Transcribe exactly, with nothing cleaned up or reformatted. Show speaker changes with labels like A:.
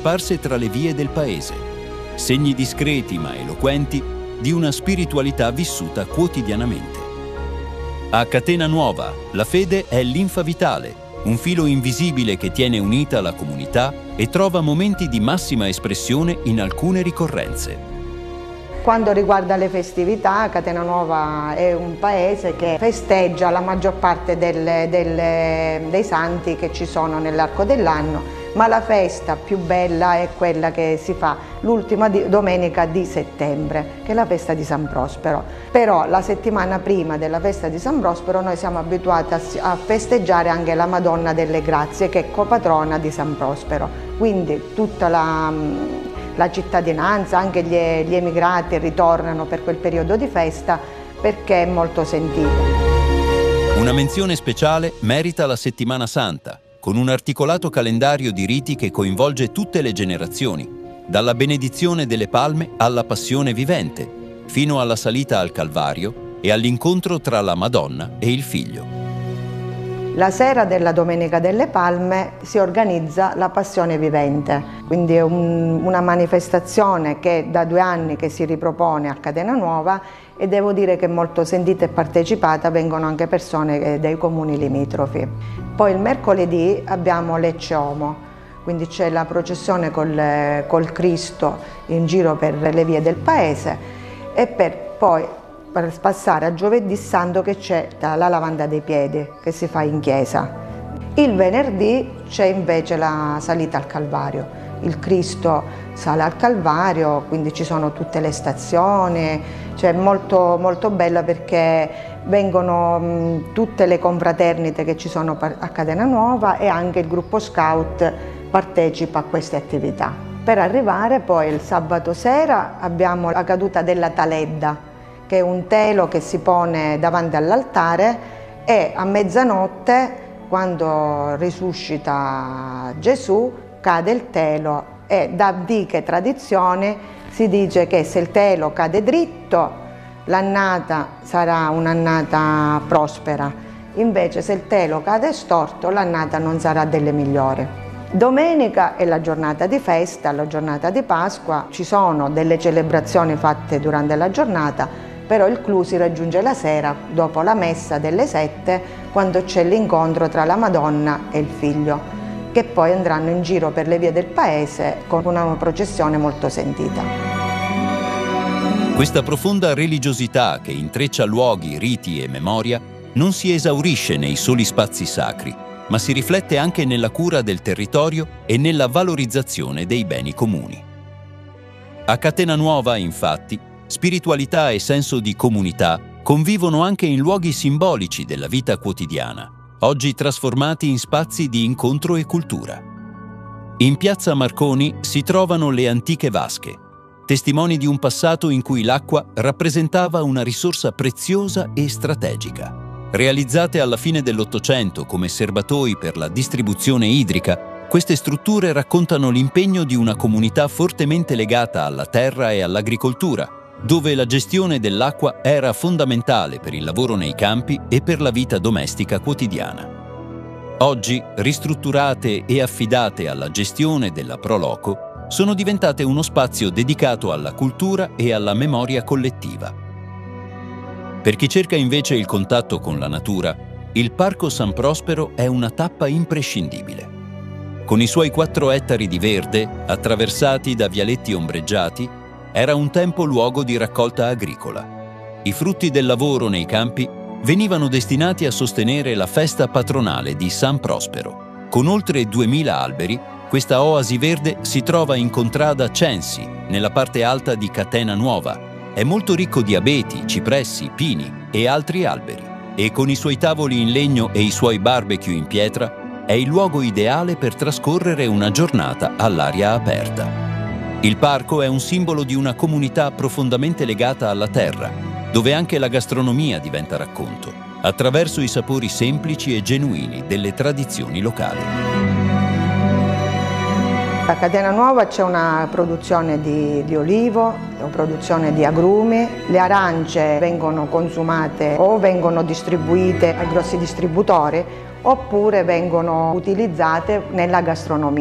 A: sparse tra le vie del paese, segni discreti ma eloquenti di una spiritualità vissuta quotidianamente. A Catena Nuova, la fede è linfa vitale, un filo invisibile che tiene unita la comunità e trova momenti di massima espressione in alcune ricorrenze.
B: Quando riguarda le festività, Catena Nuova è un paese che festeggia la maggior parte delle, delle, dei santi che ci sono nell'arco dell'anno, ma la festa più bella è quella che si fa l'ultima domenica di settembre, che è la festa di San Prospero. Però la settimana prima della festa di San Prospero noi siamo abituati a, a festeggiare anche la Madonna delle Grazie, che è copatrona di San Prospero. Quindi tutta la... la cittadinanza, anche gli, gli emigrati ritornano per quel periodo di festa perché è molto sentita.
A: Una menzione speciale merita la Settimana Santa, con un articolato calendario di riti che coinvolge tutte le generazioni, dalla benedizione delle palme alla passione vivente, fino alla salita al Calvario e all'incontro tra la Madonna e il Figlio.
B: La sera della Domenica delle Palme si organizza la Passione Vivente, quindi è un, una manifestazione che da due anni che si ripropone a Catena Nuova e devo dire che è molto sentita e partecipata, vengono anche persone dei comuni limitrofi. Poi il mercoledì abbiamo Lecce Omo, quindi c'è la processione col, col Cristo in giro per le vie del paese e per poi per passare a Giovedì Santo che c'è la lavanda dei piedi che si fa in chiesa. Il venerdì c'è invece la salita al Calvario. Il Cristo sale al Calvario, quindi ci sono tutte le stazioni, cioè molto, molto bella perché vengono mh, tutte le confraternite che ci sono a Catena Nuova e anche il gruppo scout partecipa a queste attività. Per arrivare poi il sabato sera abbiamo la caduta della Taledda, che è un telo che si pone davanti all'altare e a mezzanotte, quando risuscita Gesù, cade il telo e da antiche tradizioni si dice che se il telo cade dritto l'annata sarà un'annata prospera, invece se il telo cade storto l'annata non sarà delle migliori. Domenica è la giornata di festa, la giornata di Pasqua, ci sono delle celebrazioni fatte durante la giornata, però il clou si raggiunge la sera, dopo la messa delle sette, quando c'è l'incontro tra la Madonna e il Figlio, che poi andranno in giro per le vie del paese con una processione molto sentita.
A: Questa profonda religiosità che intreccia luoghi, riti e memoria non si esaurisce nei soli spazi sacri, ma si riflette anche nella cura del territorio e nella valorizzazione dei beni comuni. A Catena Nuova, infatti, spiritualità e senso di comunità convivono anche in luoghi simbolici della vita quotidiana, oggi trasformati in spazi di incontro e cultura. In piazza Marconi si trovano le antiche vasche, testimoni di un passato in cui l'acqua rappresentava una risorsa preziosa e strategica. Realizzate alla fine dell'Ottocento come serbatoi per la distribuzione idrica, queste strutture raccontano l'impegno di una comunità fortemente legata alla terra e all'agricoltura, dove la gestione dell'acqua era fondamentale per il lavoro nei campi e per la vita domestica quotidiana. Oggi, ristrutturate e affidate alla gestione della Pro Loco, sono diventate uno spazio dedicato alla cultura e alla memoria collettiva. Per chi cerca invece il contatto con la natura, il Parco San Prospero è una tappa imprescindibile. Con i suoi quattro ettari di verde, attraversati da vialetti ombreggiati, era un tempo luogo di raccolta agricola. I frutti del lavoro nei campi venivano destinati a sostenere la festa patronale di San Prospero. Con oltre duemila alberi, questa oasi verde si trova in contrada Censi, nella parte alta di Catena Nuova. È molto ricco di abeti, cipressi, pini e altri alberi, e con i suoi tavoli in legno e i suoi barbecue in pietra è il luogo ideale per trascorrere una giornata all'aria aperta. Il parco è un simbolo di una comunità profondamente legata alla terra, dove anche la gastronomia diventa racconto, attraverso i sapori semplici e genuini delle tradizioni locali.
B: A Catena Nuova c'è una produzione di, di olivo, una produzione di agrumi, le arance vengono consumate o vengono distribuite ai grossi distributori oppure vengono utilizzate nella gastronomia.